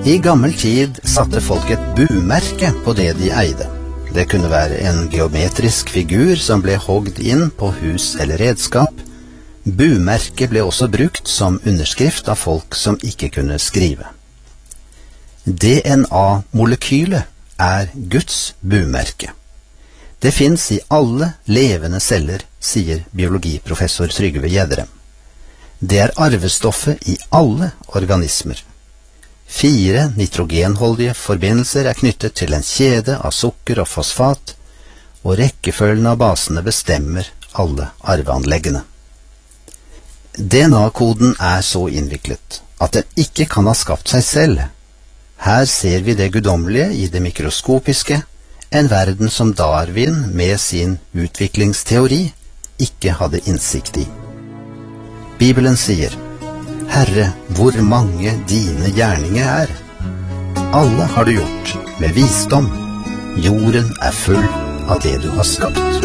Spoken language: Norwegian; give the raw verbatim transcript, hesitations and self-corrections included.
I gammel tid satte folk et bumerke på det de eide. Det kunne være en geometrisk figur som ble hogd inn på hus eller redskap. Bumerket ble også brukt som underskrift av folk som ikke kunne skrive. D N A-molekylet er Guds bumerke. Det finnes i alle levende celler, sier biologiprofessor Trygve Gjedrem. Det er arvestoffet i alle organismer. Fire nitrogenholdige forbindelser er knyttet til en kjede av sukker og fosfat, og rekkefølgen av basene bestemmer alle arveanleggene. D N A-koden er så innviklet at den ikke kan ha skapt seg selv. Her ser vi det guddommelige i det mikroskopiske, en verden som Darwin med sin utviklingsteori ikke hadde innsikt i. Bibelen sier: Herre, hvor mange dine gjerninger er. Alle har du gjort med visdom. Jorden er full av det du har skapt.